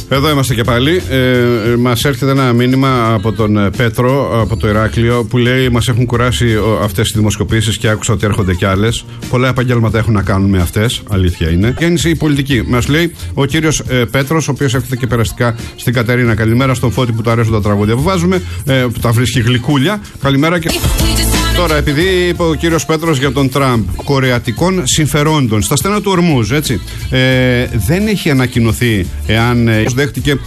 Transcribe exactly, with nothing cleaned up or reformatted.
Εδώ είμαστε και πάλι. Ε, μας έρχεται ένα μήνυμα από τον Πέτρο, από το Ηράκλειο, που λέει: μας έχουν κουράσει αυτές οι δημοσκοπήσεις και άκουσα ότι έρχονται κι άλλες. Πολλά επαγγέλματα έχουν να κάνουν με αυτές. Αλήθεια είναι. Γέννησε η πολιτική. Μας λέει ο κύριος ε, Πέτρος, ο οποίος έρχεται και περαστικά στην Κατερίνα. Καλημέρα στον Φώτη που του αρέσουν τα τραγούδια που βάζουμε, ε, που τα βρίσκει γλυκούλια. Καλημέρα και. Τώρα, επειδή είπε ο κύριος Πέτρος για τον Τραμπ κορεατικών συμφερόντων στα στενά του Ορμούζ, έτσι, ε, δεν έχει ανακοινωθεί εάν ε, δέχτηκε